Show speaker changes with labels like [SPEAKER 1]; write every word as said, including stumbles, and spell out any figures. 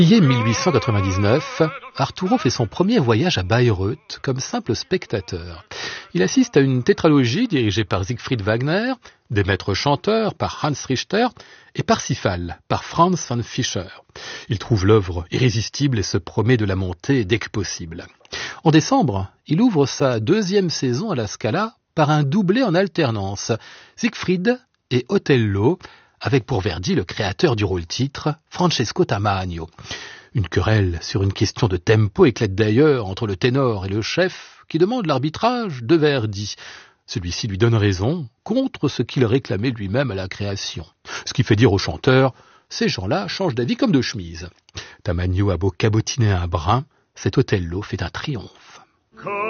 [SPEAKER 1] juillet mille huit cent quatre-vingt-dix-neuf, Arturo fait son premier voyage à Bayreuth comme simple spectateur. Il assiste à une tétralogie dirigée par Siegfried Wagner, des maîtres chanteurs par Hans Richter et Parsifal par Franz von Fischer. Il trouve l'œuvre irrésistible et se promet de la monter dès que possible. En décembre, il ouvre sa deuxième saison à la Scala par un doublé en alternance, Siegfried et Otello, avec pour Verdi le créateur du rôle-titre, Francesco Tamagno. Une querelle sur une question de tempo éclate d'ailleurs entre le ténor et le chef qui demande l'arbitrage de Verdi. Celui-ci lui donne raison contre ce qu'il réclamait lui-même à la création. Ce qui fait dire au chanteur, ces gens-là changent d'avis comme de chemise. Tamagno a beau cabotiner un brin, cet Otello fait un triomphe.